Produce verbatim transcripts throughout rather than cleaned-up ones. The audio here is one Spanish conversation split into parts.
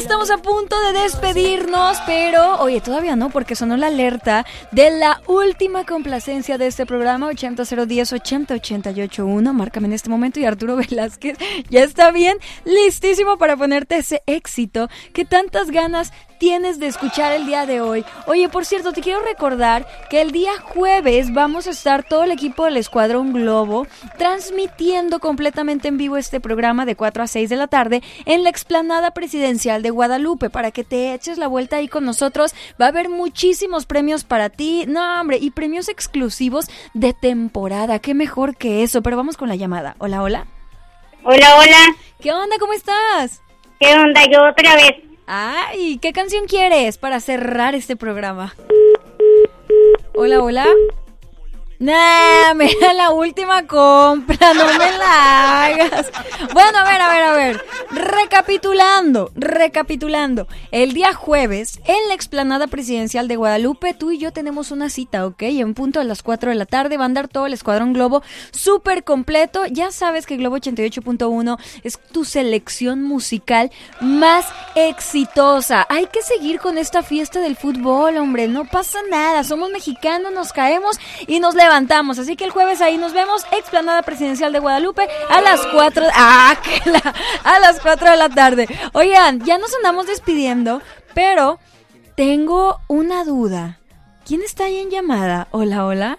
estamos a punto de despedirnos, pero oye, todavía no, porque sonó la alerta de la última complacencia de este programa, ochenta cero diez ochenta ochenta y ocho uno. Márcame en este momento y Arturo Velázquez ya está bien, listísimo para ponerte ese éxito que tantas ganas tienes de escuchar el día de hoy. Oye, por cierto, te quiero recordar que el día jueves vamos a estar todo el equipo del Escuadrón Globo transmitiendo completamente en vivo este programa de cuatro a seis de la tarde en la explanada presidencial de Guadalupe, para que te eches la vuelta ahí con nosotros. Va a haber muchísimos premios para ti, no hombre, y premios exclusivos de temporada, qué mejor que eso. Pero vamos con la llamada. Hola, hola. Hola, hola. ¿Qué onda? ¿Cómo estás? ¿Qué onda? Yo otra vez. Ay, ¿qué canción quieres para cerrar este programa? Hola, hola. Nah, mira la última compra, no me la hagas. Bueno, a ver, a ver, a ver. Recapitulando, recapitulando. El día jueves, en la explanada presidencial de Guadalupe, tú y yo tenemos una cita, ¿ok? En punto a las cuatro de la tarde va a andar todo el Escuadrón Globo súper completo. Ya sabes que Globo ochenta y ocho punto uno es tu selección musical más exitosa. Hay que seguir con esta fiesta del fútbol, hombre. No pasa nada. Somos mexicanos, nos caemos y nos levantamos. Levantamos, así que el jueves ahí nos vemos, explanada presidencial de Guadalupe a las cuatro, ah, que la, a las cuatro de la tarde. Oigan, ya nos andamos despidiendo, pero tengo una duda. ¿Quién está ahí en llamada? Hola, hola.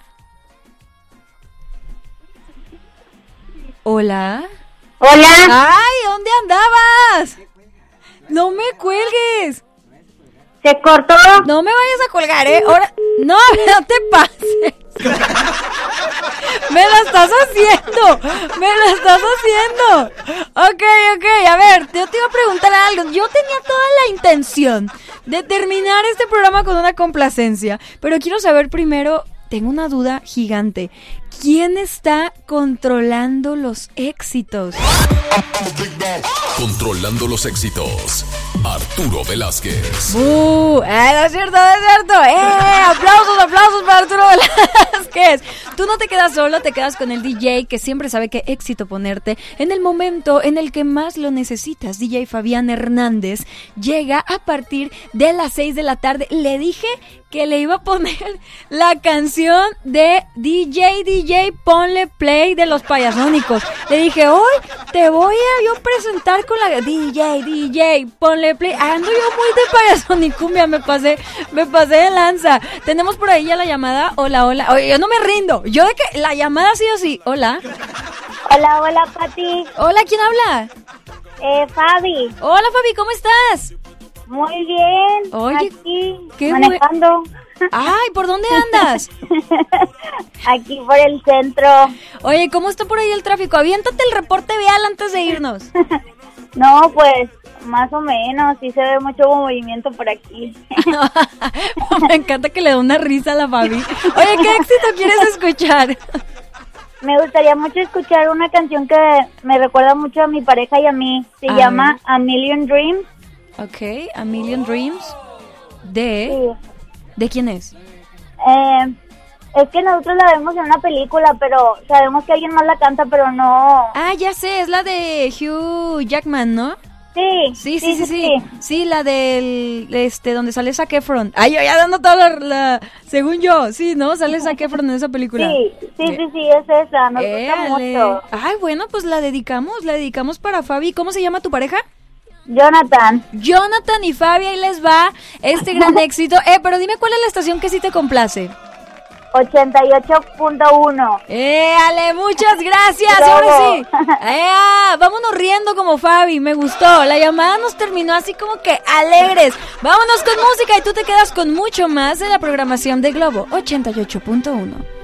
Hola. Hola. Ay, ¿dónde andabas? No me cuelgues. Se cortó. No me vayas a colgar, ¿eh? Ahora, no, no te pases. Me la estás haciendo, me la estás haciendo. Ok, ok, a ver, yo te iba a preguntar algo. Yo tenía toda la intención de terminar este programa con una complacencia, pero quiero saber primero, tengo una duda gigante. ¿Quién está controlando los éxitos? Controlando los éxitos, Arturo Velázquez. ¡Uh! ¡Eh, no es cierto, no es cierto! ¡Eh! ¡Aplausos, aplausos para Arturo Velázquez! Tú no te quedas solo, te quedas con el D J que siempre sabe qué éxito ponerte en el momento en el que más lo necesitas. D J Fabián Hernández llega a partir de las seis de la tarde. Le dije que le iba a poner la canción de D J, D J, ponle play de los Payasónicos. Le dije, hoy te voy a yo presentar con la D J, D J, ponle play. Ando yo muy de Payasonicumbia, me pasé, me pasé de lanza. Tenemos por ahí ya la llamada. Hola, hola. Oye, yo no me rindo. Yo de que la llamada sí o sí. Hola. Hola, hola, Pati. Hola, ¿quién habla? Eh, Fabi. Hola, Fabi, ¿cómo estás? Muy bien. Oye, aquí, qué manejando. Bu- Ay, ¿por dónde andas? Aquí por el centro. Oye, ¿cómo está por ahí el tráfico? Aviéntate el reporte vial antes de irnos. No, pues, más o menos. Sí se ve mucho movimiento por aquí. Me encanta que le dé una risa a la Fabi. Oye, ¿qué éxito quieres escuchar? Me gustaría mucho escuchar una canción que me recuerda mucho a mi pareja y a mí. Se A llama ver. A Million Dreams. Ok, A Million Dreams. ¿De? Sí. ¿De quién es? Eh, es que nosotros la vemos en una película, pero sabemos que alguien más la canta, pero no. Ah, ya sé, es la de Hugh Jackman, ¿no? Sí, Sí, sí, sí, sí. Sí, la del, este, donde sale Zac Efron. Ay, yo ya dando toda la, la- según yo, sí, ¿no? Sale Zac Efron en esa película. Sí, sí, sí, sí, es esa. Nos gusta Éale. mucho. Ay, bueno, pues la dedicamos, la dedicamos para Fabi. ¿Cómo se llama tu pareja? Jonathan. Jonathan y Fabi, ahí les va este gran éxito. Eh, pero dime cuál es la estación que sí te complace. ochenta y ocho punto uno. ¡Eh, Ale! ¡Muchas gracias! Bravo. Ahora sí. ¡Eh, ah, vámonos riendo como Fabi! Me gustó. La llamada nos terminó así como que alegres. Vámonos con música y tú te quedas con mucho más de la programación de Globo ochenta y ocho punto uno.